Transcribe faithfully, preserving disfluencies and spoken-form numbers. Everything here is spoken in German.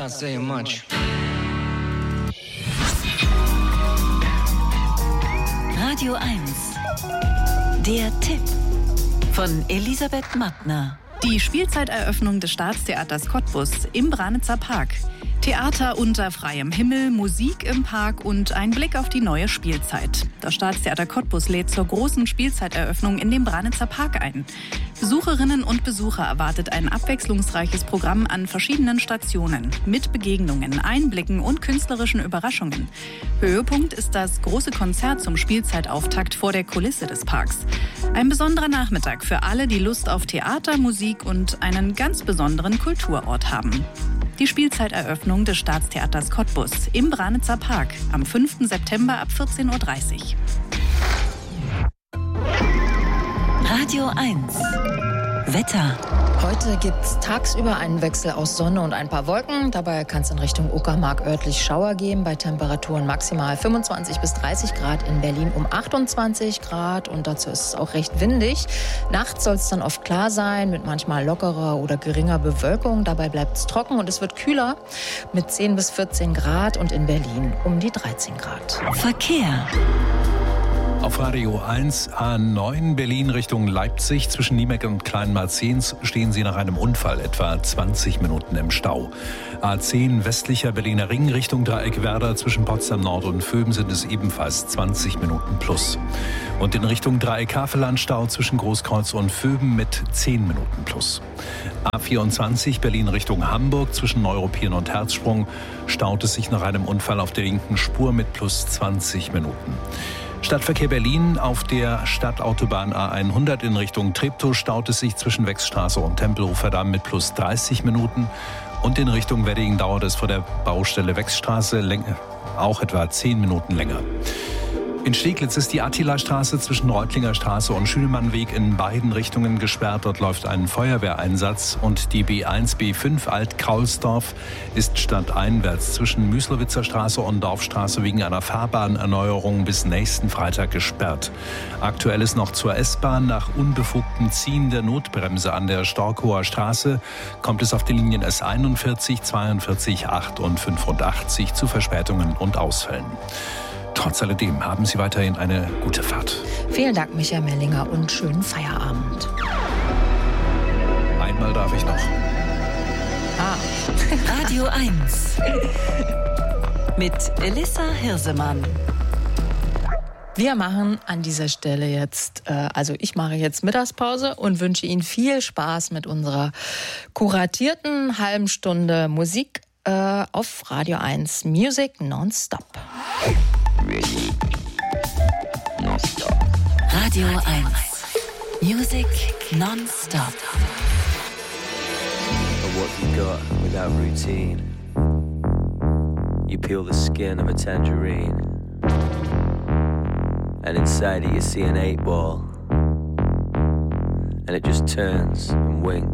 Not saying much. Radio eins. Der Tipp von Elisabeth Mattner. Die Spielzeiteröffnung des Staatstheaters Cottbus im Branitzer Park. Theater unter freiem Himmel, Musik im Park und ein Blick auf die neue Spielzeit. Das Staatstheater Cottbus lädt zur großen Spielzeiteröffnung in dem Branitzer Park ein. Besucherinnen und Besucher erwartet ein abwechslungsreiches Programm an verschiedenen Stationen mit Begegnungen, Einblicken und künstlerischen Überraschungen. Höhepunkt ist das große Konzert zum Spielzeitauftakt vor der Kulisse des Parks. Ein besonderer Nachmittag für alle, die Lust auf Theater, Musik und einen ganz besonderen Kulturort haben. Die Spielzeiteröffnung des Staatstheaters Cottbus im Branitzer Park am fünften September ab vierzehn Uhr dreißig. Radio eins. Wetter. Heute gibt es tagsüber einen Wechsel aus Sonne und ein paar Wolken. Dabei kann es in Richtung Uckermark örtlich Schauer geben, bei Temperaturen maximal fünfundzwanzig bis dreißig Grad, in Berlin um achtundzwanzig Grad und dazu ist es auch recht windig. Nachts soll es dann oft klar sein, mit manchmal lockerer oder geringer Bewölkung. Dabei bleibt es trocken und es wird kühler mit zehn bis vierzehn Grad und in Berlin um die dreizehn Grad. Verkehr. Auf Radio eins A neun Berlin Richtung Leipzig zwischen Niemeck und Kleinmarzens stehen Sie nach einem Unfall etwa zwanzig Minuten im Stau. A zehn westlicher Berliner Ring Richtung Dreieckwerder zwischen Potsdam Nord und Vöben sind es ebenfalls zwanzig Minuten plus. Und in Richtung Dreieck Havelland Stau zwischen Großkreuz und Vöben mit zehn Minuten plus. A vierundzwanzig Berlin Richtung Hamburg zwischen Neuruppin und Herzsprung staut es sich nach einem Unfall auf der linken Spur mit plus zwanzig Minuten. Stadtverkehr Berlin auf der Stadtautobahn A hundert in Richtung Treptow staut es sich zwischen Wechsstraße und Tempelhofer Damm mit plus dreißig Minuten und in Richtung Wedding dauert es vor der Baustelle Wechsstraße auch etwa zehn Minuten länger. In Steglitz ist die Attila-Straße zwischen Reutlinger Straße und Schülmannweg in beiden Richtungen gesperrt. Dort läuft ein Feuerwehreinsatz und die B eins B fünf Alt-Kaulsdorf ist stadteinwärts zwischen Müslowitzer Straße und Dorfstraße wegen einer Fahrbahnerneuerung bis nächsten Freitag gesperrt. Aktuell ist noch zur S-Bahn nach unbefugtem Ziehen der Notbremse an der Storkower Straße kommt es auf den Linien S einundvierzig, zweiundvierzig, acht und fünfundachtzig zu Verspätungen und Ausfällen. Trotz alledem haben Sie weiterhin eine gute Fahrt. Vielen Dank, Michael Mellinger, und schönen Feierabend. Einmal darf ich noch. Ah. Radio eins. Mit Elissa Hirsemann. Wir machen an dieser Stelle jetzt, äh, also ich mache jetzt Mittagspause und wünsche Ihnen viel Spaß mit unserer kuratierten halben Stunde Musik äh, auf Radio eins Music Nonstop. Radio eins. Music non-stop. But what have you got without routine? You peel the skin of a tangerine, and inside it you see an eight ball, and it just turns and winks